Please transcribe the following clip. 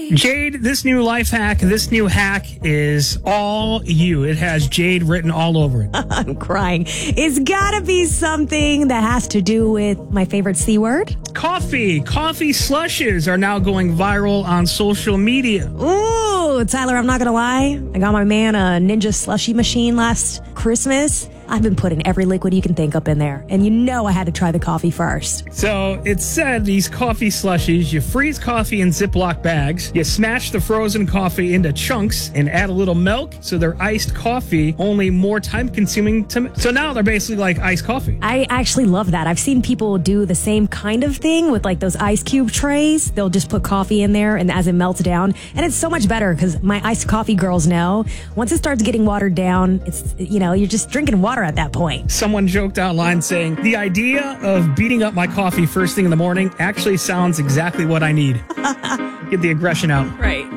Jade, this new life hack, this new hack is all you. It has Jade written all over it. I'm crying. It's gotta be something that has to do with my favorite C word. Coffee. Coffee slushes are now going viral on social media. Ooh, Tyler, I'm not gonna lie. I got my man a Ninja slushy machine last Christmas. I've been putting every liquid you can think up in there. And you know I had to try the coffee first. So it said these coffee slushies, you freeze coffee in Ziploc bags, you smash the frozen coffee into chunks and add a little milk. So they're iced coffee, only more time consuming. So now they're basically like iced coffee. I actually love that. I've seen people do the same kind of thing with like those ice cube trays. They'll just put coffee in there and as it melts down. And it's so much better because my iced coffee girls know once it starts getting watered down, it's, you're just drinking water at that point. Someone joked online saying, the idea of beating up my coffee first thing in the morning actually sounds exactly what I need. Get the aggression out. Right.